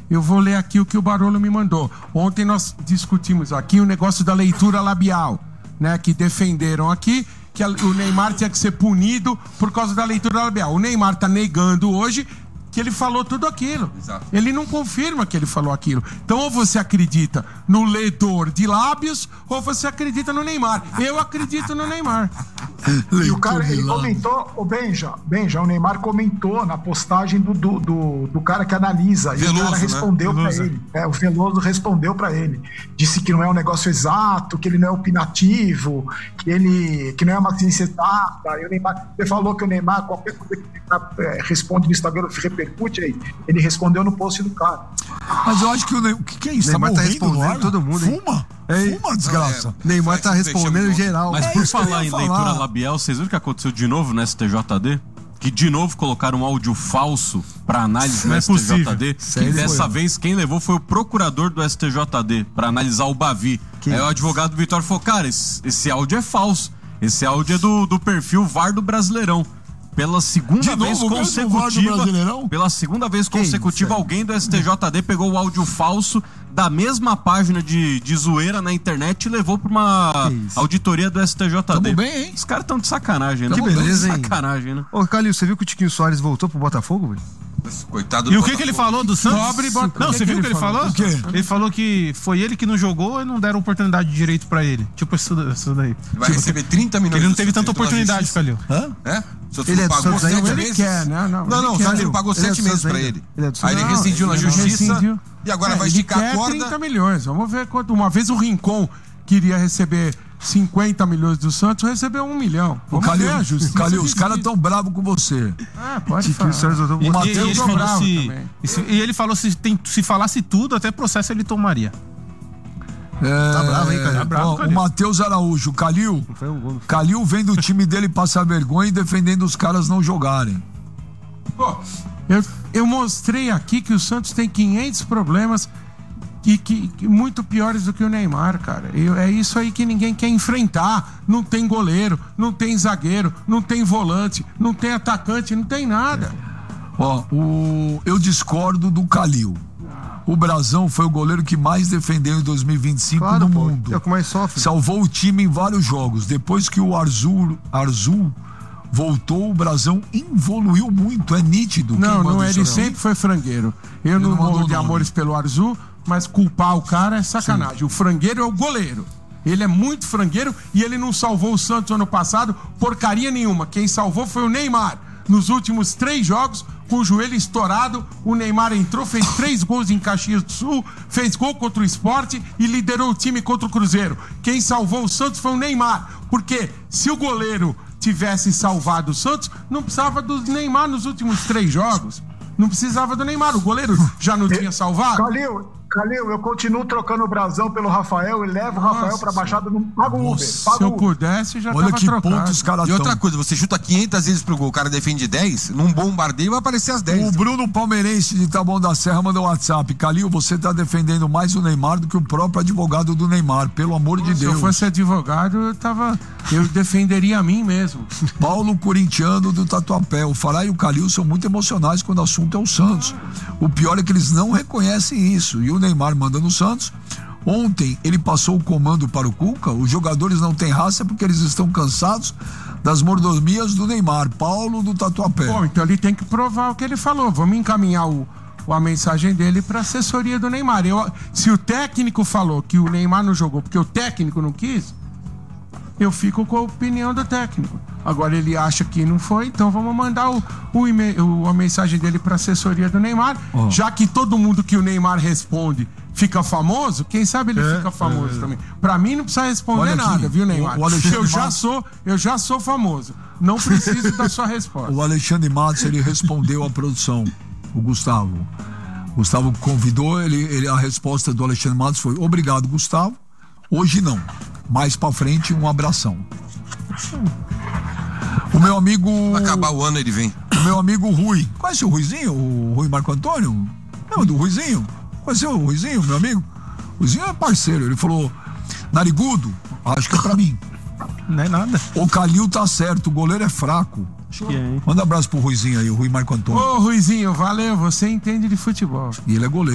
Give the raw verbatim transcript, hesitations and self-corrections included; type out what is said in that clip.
Eu vou ler aqui o que o Barolo me mandou. Ontem nós discutimos aqui o negócio da leitura labial, né? Que defenderam aqui que a, o Neymar tinha que ser punido por causa da leitura labial. O Neymar tá negando hoje que ele falou tudo aquilo. Exato. Ele não confirma que ele falou aquilo. Então, ou você acredita no ledor de lábios, ou você acredita no Neymar. Eu acredito no Neymar. E o cara, ele comentou, o Benja, Benja, o Neymar comentou na postagem do, do, do, do cara que analisa. Veloso, e o cara respondeu, né? Pra ele. É, o Veloso respondeu pra ele. Disse que não é um negócio exato, que ele não é opinativo, que ele que não é uma ciência exata. E o Neymar, você falou que o Neymar, qualquer coisa que ele é, responde no Instagram, repercute aí. Ele respondeu no post do cara. Mas eu acho que o Neymar. O que, que é isso? Neymar tá, tá respondendo todo mundo. Hein? Fuma? Ei, Fuma, desgraça. É, Neymar tá respondendo geral. Mas é por falar em falar. leitura labial, vocês viram o que aconteceu de novo no S T J D? Que de novo colocaram um áudio falso pra análise no é S T J D. Sério, que dessa foi. vez quem levou foi o procurador do S T J D pra analisar o Bavi. Que Aí isso? O advogado do Vitória falou: cara, esse, esse áudio é falso. Esse áudio é do, do perfil V A R do Brasileirão. Pela segunda de vez novo, consecutiva, pela segunda vez que consecutiva, isso, alguém do S T J D pegou o áudio falso da mesma página de, de zoeira na internet e levou pra uma auditoria do S T J D. Tamo bem, hein? Os caras tão de sacanagem, né? Que beleza, hein? Sacanagem, né? Ô, Calil, você viu que o Tiquinho Soares voltou pro Botafogo, velho? Coitado do E o que que ele falou do Santos? Pobre bota... Não, você viu o que ele falou? O quê? Ele falou que foi ele que não jogou e não deram oportunidade de direito pra ele. Tipo isso, isso daí. Vai receber trinta milhões. Ele não teve tanta oportunidade, Calil. Hã? É? O Ele é do pagou Santos ainda? sete Ele meses. quer, né? Não, Não, não, o Santos pagou Ele é sete do meses Santos pra ainda. ele. Ele é do Aí ele Santos. rescindiu na ele não justiça rescindiu. e agora É, vai ele esticar quer a corda. trinta milhões. Vamos ver quanto. Uma vez o Rincon queria receber cinquenta milhões do Santos, recebeu um milhão. O Vamos Calil, ver a justiça. Calil, os caras tão bravos com você. Ah, pode Tiquinho Soares falar. voltou pro E, Botafogo. e ele tô falou bravo se, também. e, se, e ele falou se, tem, se falasse tudo, até processo ele tomaria. É, Tá bravo, hein, Calil? ó, bravo, o Calil. Matheus Araújo, Calil. Não foi um gol, não foi. Calil vem do time dele passar vergonha e defendendo os caras não jogarem. Pô, eu, eu mostrei aqui que o Santos tem quinhentos problemas e que, que muito piores do que o Neymar, cara. Eu, é isso aí que ninguém quer enfrentar. Não tem goleiro, não tem zagueiro, não tem volante, não tem atacante, não tem nada. Ó, o, eu discordo do Calil. O Brazão foi o goleiro que mais defendeu em dois mil e vinte e cinco Claro, no pô, mundo. é o que mais sofre. Salvou o time em vários jogos. Depois que o Arzul, Arzul voltou, o Brazão evoluiu muito. É nítido. Não, Quem não, manda ele isso aí? sempre foi frangueiro. Eu não não mandou morro de nome. amores pelo Arzu, mas culpar o cara é sacanagem. O frangueiro é o goleiro. Ele é muito frangueiro e ele não salvou o Santos ano passado porcaria nenhuma. Quem salvou foi o Neymar. Nos últimos três jogos, com o joelho estourado, o Neymar entrou, fez três gols em Caxias do Sul, fez gol contra o Sport e liderou o time contra o Cruzeiro. Quem salvou o Santos foi o Neymar. Porque se o goleiro tivesse salvado o Santos, não precisava do Neymar nos últimos três jogos. Não precisava do Neymar. O goleiro já não tinha salvado. Calil, Calil, eu continuo trocando o Brasão pelo Rafael e levo o Rafael Nossa, pra Baixada, não pago o Uber. Se Pago eu Uber. pudesse, já Olha tava que trocado. ponto os caras E outra estão. coisa, você chuta quinhentas vezes pro gol, o cara defende dez, num bombardeio vai aparecer as dez. O Bruno Palmeirense de Taboão da Serra mandou um WhatsApp. Calil, você tá defendendo mais o Neymar do que o próprio advogado do Neymar, pelo amor de Se Deus. eu fosse advogado, eu tava. Eu defenderia a mim mesmo. Paulo Corintiano do Tatuapé. O Fará e o Calil são muito emocionais quando o assunto é o Santos. O pior é que eles não reconhecem isso. E o Neymar manda no Santos. Ontem ele passou o comando para o Cuca. Os jogadores não têm raça porque eles estão cansados das mordomias do Neymar. Paulo do Tatuapé. Bom, então ele tem que provar o que ele falou. Vamos encaminhar o, a mensagem dele para a assessoria do Neymar. Eu, se o técnico falou que o Neymar não jogou porque o técnico não quis, eu fico com a opinião do técnico. Agora ele acha que não foi, então vamos mandar o, o e-mail, a mensagem dele para a assessoria do Neymar. Oh. Já que todo mundo que o Neymar responde fica famoso, quem sabe ele É, fica famoso é. também. Para mim não precisa responder Olha aqui, nada, viu, Neymar? o- o Alexandre eu já Matos- sou, eu já sou famoso. Não preciso da sua resposta. O Alexandre Matos, ele respondeu à produção, o Gustavo. Gustavo convidou, ele, ele, a resposta do Alexandre Matos foi: obrigado, Gustavo. Hoje não. Mais pra frente, um abração. O meu amigo. Vai acabar o ano, ele vem. O meu amigo Rui. Conhece o Ruizinho? O Rui Marco Antônio? Não, do Ruizinho? Conheceu o Ruizinho, meu amigo? O Ruizinho é parceiro. Ele falou: narigudo, acho que é pra mim. Não é nada. O Calil tá certo, o goleiro é fraco. Acho que é, hein? Manda um abraço pro Ruizinho aí, o Rui Marco Antônio. Ô, Ruizinho, valeu, você entende de futebol. E ele é goleiro.